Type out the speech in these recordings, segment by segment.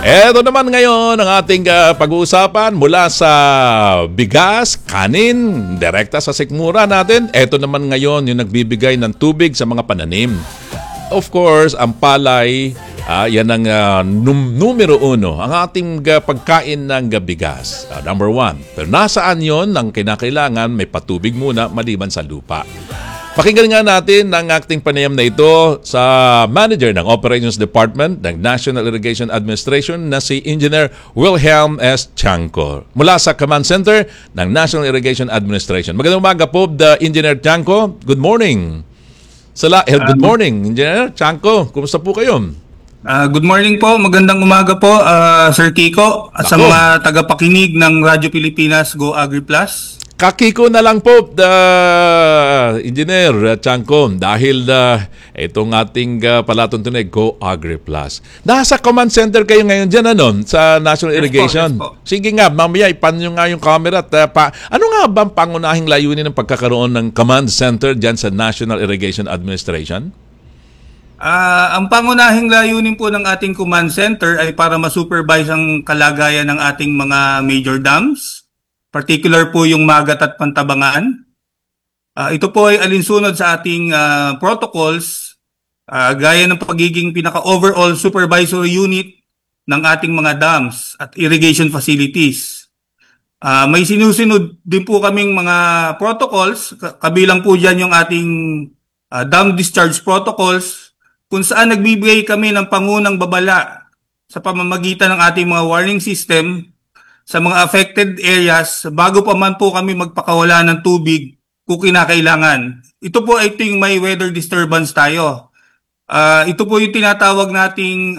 Eto naman ngayon ang ating pag-uusapan mula sa bigas, kanin, direkta sa sikmura natin. Eto naman ngayon yung nagbibigay ng tubig sa mga pananim. Of course, ang palay, yan ang numero uno, ang ating pagkain ng bigas. Number one. Pero nasaan yon ang kinakailangan? May patubig muna maliban sa lupa. Pakinggan nga natin ang acting panayam na ito sa Manager ng Operations Department ng National Irrigation Administration na si Engineer Wilhelm S. Chanco mula sa Command Center ng National Irrigation Administration. Magandang umaga po, Engineer Chanco. Good morning. Good morning, Engineer Chanco. Kumusta po kayo? Good morning po. Magandang umaga po, Sir Kiko. At sa mga tagapakinig ng Radyo Pilipinas Go Agri Plus. Kakiko na lang po, Engineer Chanco, dahil itong ating palatuntunin, Go Agri Plus. Nasa command center kayo ngayon dyan, sa National Irrigation. Yes po. Sige nga, mamaya ipan nyo nga yung camera. Ano nga ba ang pangunahing layunin ng pagkakaroon ng command center dyan sa National Irrigation Administration? Ang pangunahing layunin po ng ating command center ay para ma-supervise ang kalagayan ng ating mga major dams. Particular po yung Magat at Pantabangan. Ito po ay alinsunod sa ating protocols gaya ng pagiging pinaka-overall supervisory unit ng ating mga dams at irrigation facilities. May sinusunod din po kaming mga protocols, kabilang po dyan yung ating dam discharge protocols, kung saan nagbibigay kami ng pangunang babala sa pamamagitan ng ating mga warning system sa mga affected areas bago pa man po kami magpakawala ng tubig kung kinakailangan. Ito po ay yung may weather disturbance tayo. Ito po yung tinatawag nating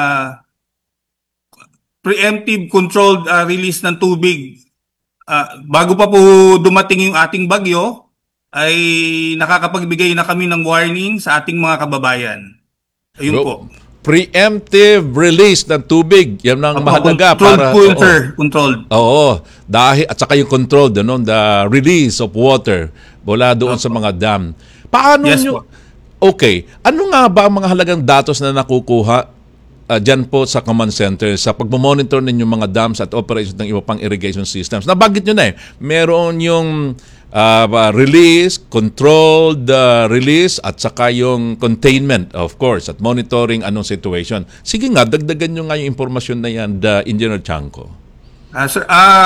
preemptive controlled release ng tubig. Bago pa po dumating yung ating bagyo, ay nakakapagbigay na kami ng warning sa ating mga kababayan. Ayun po. Preemptive release ng tubig. Yan ang mahalaga. Controlled. Oo. Dahil, at saka yung controlled, the release of water mula doon sa mga dam. Paano nyo? Okay. Ano nga ba ang mga halagang datos na nakukuha dyan po sa command center sa pagmamonitor ninyong mga dams at operations ng iba pang irrigation systems? Nabanggit nyo na meron yung release, controlled release, at saka yung containment, of course, at monitoring anong situation. Sige nga, dagdagan nyo nga yung impormasyon na yan, Engineer Chanco. Sir,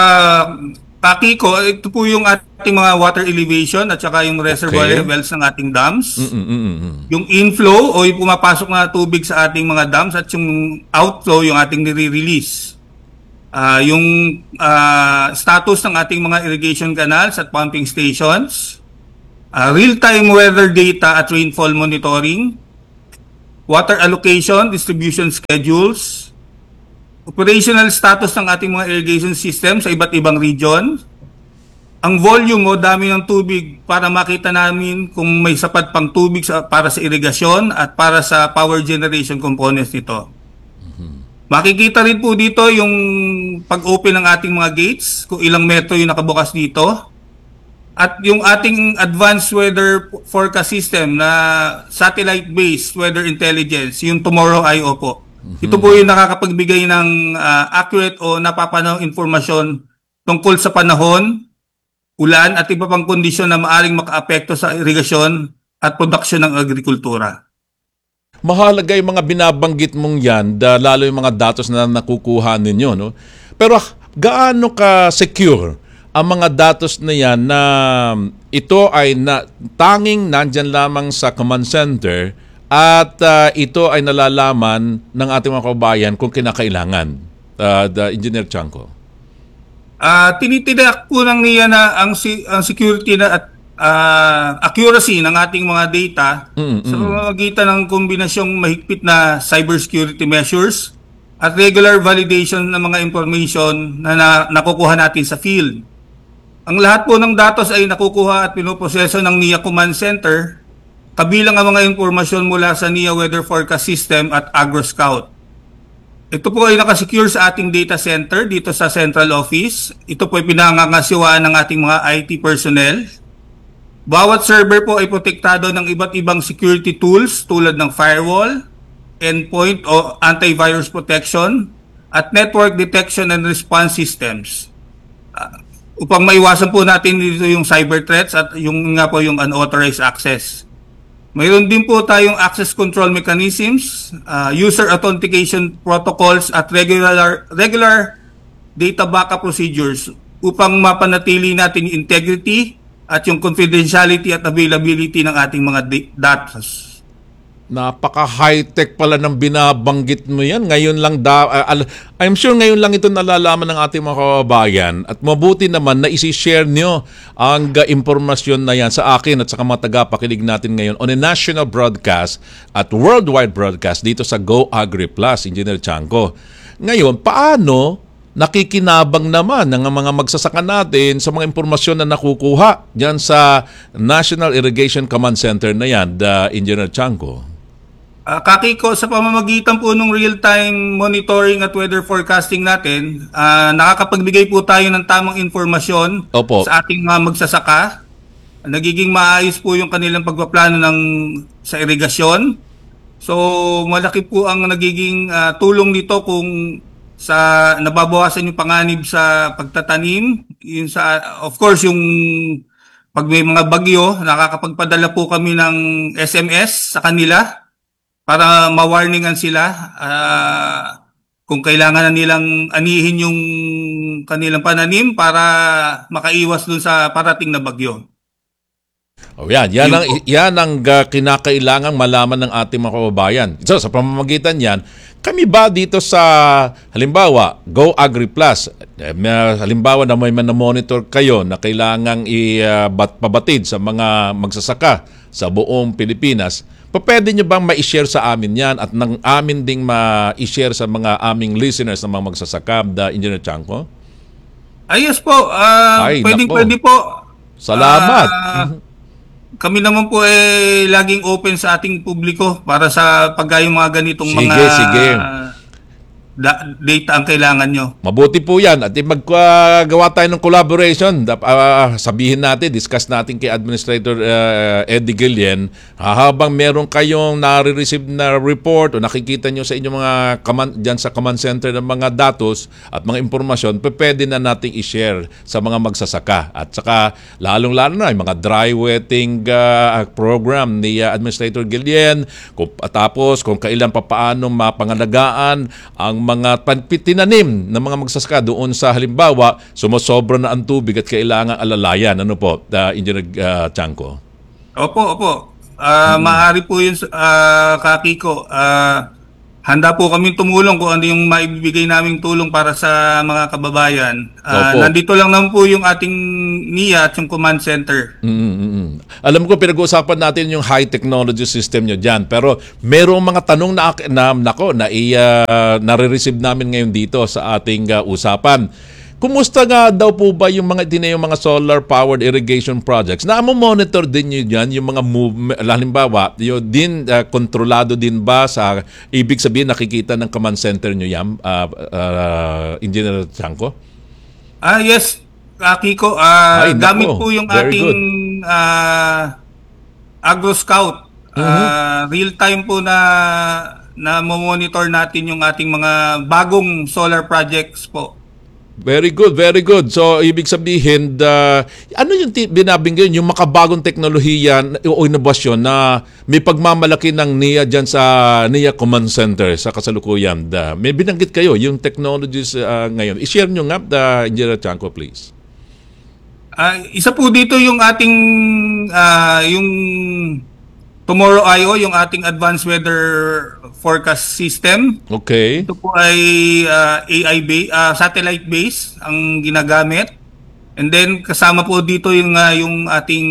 Kiko, ito po yung ating mga water elevation at saka yung reservoir levels ng ating dams. Yung inflow o yung pumapasok na tubig sa ating mga dams at yung outflow, yung ating nire-release. Yung status ng ating mga irrigation canals at pumping stations, real-time weather data at rainfall monitoring, water allocation, distribution schedules, operational status ng ating mga irrigation system sa iba't ibang region, ang volume o dami ng tubig para makita namin kung may sapat pang tubig para sa irigasyon at para sa power generation components nito. Makikita rin po dito yung pag-open ng ating mga gates, kung ilang metro yung nakabukas dito. At yung ating advanced weather forecast system na satellite-based weather intelligence, yung Tomorrow.io po. Ito po yung nakakapagbigay ng accurate o napapanahong informasyon tungkol sa panahon, ulan at iba pang kondisyon na maaring makaapekto sa irigasyon at produksyon ng agrikultura. Mahalaga yung mga binabanggit mong yan, lalo yung mga datos na nakukuha ninyo. No? Pero gaano ka-secure ang mga datos na yan na ito ay tanging nandyan lamang sa command center at ito ay nalalaman ng ating mga kababayan kung kinakailangan, Engineer Chanco? Tinitidak po ng niya na ang security na at accuracy ng ating mga data sa pamamagitan ng kombinasyong mahigpit na cybersecurity measures at regular validation ng mga information na nakukuha natin sa field. Ang lahat po ng datos ay nakukuha at pinoproseso ng NIA Command Center, kabilang ang mga impormasyon mula sa NIA Weather Forecast System at AgroScout. Ito po ay nakasecure sa ating data center dito sa central office. Ito po ay pinangangasiwaan ng ating mga IT personnel. Bawat server po ay protektado ng iba't ibang security tools tulad ng firewall, endpoint o antivirus protection, at network detection and response systems. Upang maiwasan po natin dito yung cyber threats at yung nga po yung unauthorized access. Mayroon din po tayong access control mechanisms, user authentication protocols at regular data backup procedures upang mapanatili natin yung integrity at yung confidentiality at availability ng ating mga data. Napaka-high-tech pala ng binabanggit mo yan. Ngayon lang I'm sure ngayon lang ito nalalaman ng ating mga kababayan at mabuti naman na isi-share nyo ang impormasyon na yan sa akin at sa mga tagapakinig natin ngayon on a national broadcast at worldwide broadcast dito sa Go Agri Plus, Engineer Chanco. Ngayon, paano nakikinabang naman ng mga magsasaka natin sa mga impormasyon na nakukuha dyan sa National Irrigation Command Center na yan, Engineer Chanco? Kakiko, sa pamamagitan po ng real-time monitoring at weather forecasting natin, nakakapagbigay po tayo ng tamang informasyon sa ating mga magsasaka. Nagiging maayos po yung kanilang pagpaplano sa irigasyon. So, malaki po ang nagiging tulong nito kung nababawasan yung panganib sa pagtatanim. Of course, yung pag may mga bagyo, nakakapagpadala po kami ng SMS sa kanila para ma-warningan sila kung kailangan na nilang anihin yung kanilang pananim para makaiwas dun sa parating na bagyo. Yan ang kinakailangang malaman ng ating mga kababayan. So, sa pamamagitan yan, kami ba dito sa, halimbawa, Go Agri Plus, halimbawa na may monitor kayo na kailangang pabatid sa mga magsasaka sa buong Pilipinas, pwede nyo bang ma-share sa amin yan at nang amin ding ma-share sa mga aming listeners na mga magsasaka, Engineer Chanco? Yes po. Pwede po. Salamat. Kami naman po laging open sa ating publiko para sa paggayong mga ganitong sige. Data ang kailangan nyo. Mabuti po yan. At maggawa tayo ng collaboration. Sabihin natin, discuss natin kay Administrator Eddie Guillen, habang meron kayong nare-receive na report o nakikita nyo sa inyong mga dyan sa command center ng mga datos at mga impormasyon, pwede na nating i-share sa mga magsasaka. At saka, lalong-lalo na, yung mga dry wetting program ni Administrator Guillen, tapos kung kailan paano mapangalagaan ang mga tinanim ng mga magsasaka doon sa halimbawa sumosobra na ang tubig at kailangan alalayan. Ano po, Engineer Chanco? Opo. Maaari po yun, Kakiko. Handa po kami tumulong kung ano yung maibibigay naming tulong para sa mga kababayan. Nandito lang naman po yung ating NIA at yung command center. Alam ko pinag-uusapan natin yung high technology system nyo dyan, pero merong mga tanong nare-receive namin ngayon dito sa ating usapan. Kumusta nga daw po ba yung mga solar-powered irrigation projects? Monitor din nyo dyan yung mga movement, halimbawa, kontrolado din ba sa, ibig sabihin, nakikita ng command center nyo yan, Engineer Chanco? Yes, Kiko. Gamit po yung ating AgroScout. Real-time po na monitor natin yung ating mga bagong solar projects po. Very good. So, ibig sabihin, ano yung binabinggan, yung makabagong teknolohiya o inobasyon na may pagmamalaki ng NIA dyan sa NIA Command Center sa kasalukuyan? May binanggit kayo, yung technologies ngayon. I-share nyo nga, Engineer Chanco, please. Isa po dito yung ating, yung Tomorrow IO, yung ating advanced weather forecast system. Okay. Ito po ay satellite based ang ginagamit. And then kasama po dito yung ating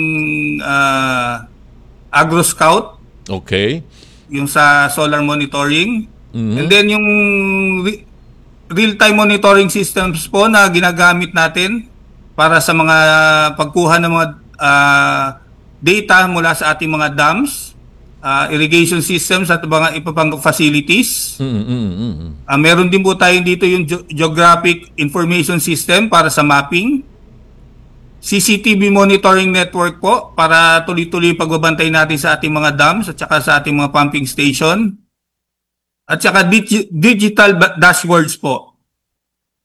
AgroScout. Okay. Yung sa solar monitoring. And then yung real-time monitoring systems po na ginagamit natin para sa mga pagkuha ng mga data mula sa ating mga dams, irrigation systems at mga iba pang facilities. Meron din po tayo dito yung Geographic Information System para sa mapping. CCTV monitoring network po para tuloy-tuloy pagbabantay natin sa ating mga dams at saka sa ating mga pumping station. At saka digital dashboards po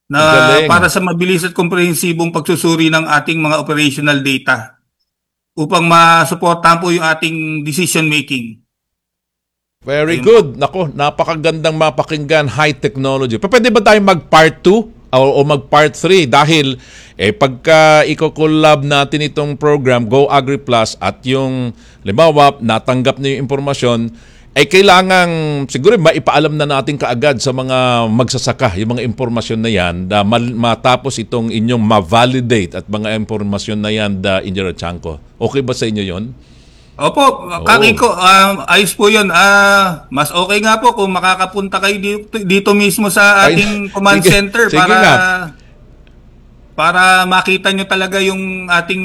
na Galing. para sa mabilis at komprehensibong pagsusuri ng ating mga operational data upang masuportahan po yung ating decision making. Very good. Nako, napakagandang mapakinggan, high technology. Pwede ba tayo mag-part 2 o mag-part 3? Dahil pagka i-collab natin itong program, Go Agri Plus, at yung, limbawa, natanggap na yung impormasyon, kailangang siguro maipaalam na natin kaagad sa mga magsasaka yung mga impormasyon na yan na matapos itong inyong ma-validate at mga impormasyon na yan, Engineer Chanco. Okay ba sa inyo yon? Opo, Kiko, ayos po yun. Mas okay nga po kung makakapunta kayo dito mismo sa ating command center para makita nyo talaga yung ating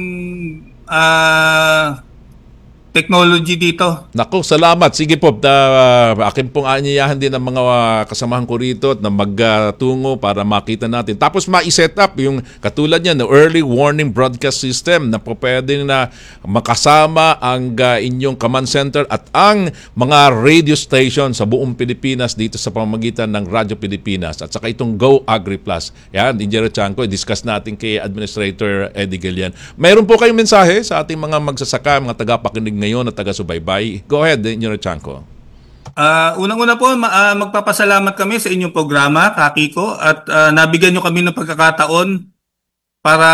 technology dito. Naku, salamat. Sige po, akin pong aanyayahan din ang mga kasamahan ko rito na magtungo para makita natin. Tapos ma-set up yung katulad niya, the early warning broadcast system na po pwede na makasama ang inyong command center at ang mga radio station sa buong Pilipinas dito sa pamamagitan ng Radyo Pilipinas at saka itong Go Agri Plus. Yan, Engineer Chanco, i-discuss natin kay Administrator Eddie Galian. Mayroon po kayong mensahe sa ating mga magsasaka, mga tagapakinig ngayon at taga-subaybay. Go ahead, Engineer Chanco. Unang-una po, magpapasalamat kami sa inyong programa, Kiko, at nabigyan nyo kami ng pagkakataon para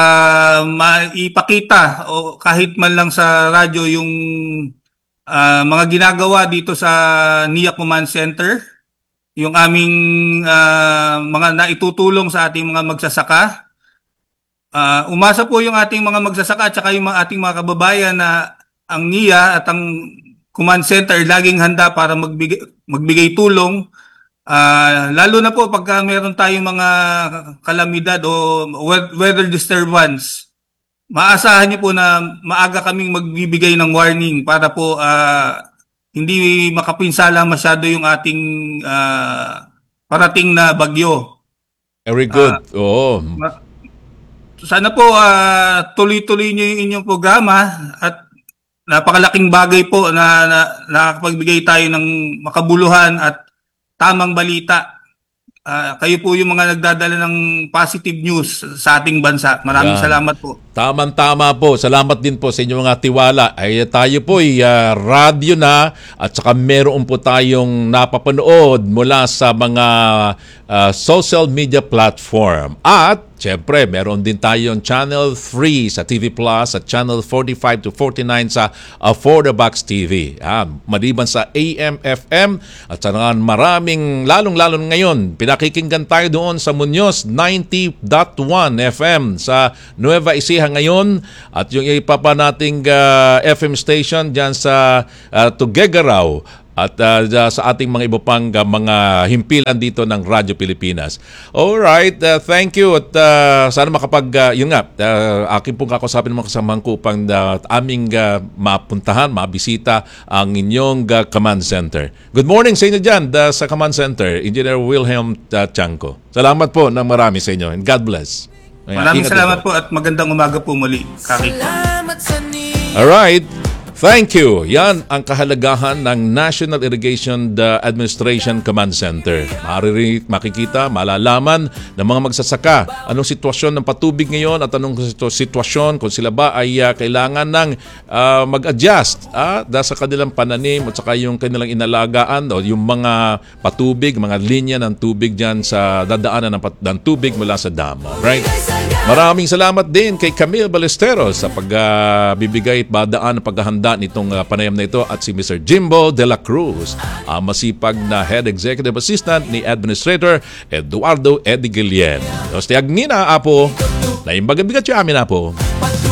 maipakita o kahit man lang sa radyo yung mga ginagawa dito sa NIA Command Center, yung aming mga naitutulong sa ating mga magsasaka. Umasa po yung ating mga magsasaka at saka yung ating mga kababayan na ang NIA at ang Command Center laging handa para magbigay tulong. Lalo na po pagka meron tayong mga kalamidad o weather disturbance. Maasahan niyo po na maaga kaming magbibigay ng warning para po hindi makapinsala masyado yung ating parating na bagyo. Very good. Oo. Sana po tuloy-tuloy niyo yung inyong programa at napakalaking bagay po na nakapagbigay tayo ng makabuluhan at tamang balita. Kayo po yung mga nagdadala ng positive news sa ating bansa. Maraming salamat po. Tama po. Salamat din po sa inyong mga tiwala. Tayo po ay radyo na at saka meron po tayong napapanood mula sa mga social media platform. At siyempre, meron din tayong Channel 3 sa TV Plus at Channel 45 to 49 sa Affordabox TV. Maliban sa AM, FM at saka maraming, lalong-lalo ngayon, pinakikinggan tayo doon sa Muñoz 90.1 FM sa Nueva Ecija ngayon at yung ipapa nating FM station dyan sa Tuguegarao at sa ating mga iba pang mga himpilan dito ng Radyo Pilipinas. Alright, thank you at sana yun nga, akin pong kakusapin ng mga kasamahan ko upang aming mapuntahan, mabisita ang inyong command center. Good morning sa inyo dyan sa command center, Engineer Wilhelm Chanco. Salamat po ng marami sa inyo and God bless. Maraming salamat po at magandang umaga po muli, Kaki. Alright. Thank you. Yan ang kahalagahan ng National Irrigation Administration Command Center. Makikita, malalaman ng mga magsasaka anong sitwasyon ng patubig ngayon at anong sitwasyon kung sila ba ay kailangan ng mag-adjust dahil sa kanilang pananim at saka yung kanilang inalagaan o yung mga patubig, mga linya ng tubig dyan sa dadaanan ng tubig mula sa dam. Right? Maraming salamat din kay Camille Ballesteros sa pagbibigay at badaan ng paghahanda nitong panayam na ito at si Mr. Jimbo de la Cruz, ang masipag na Head Executive Assistant ni Administrator Eduardo Eddie Galian. Doste agnina, apo, na imbaga-bigat yung amin, apo.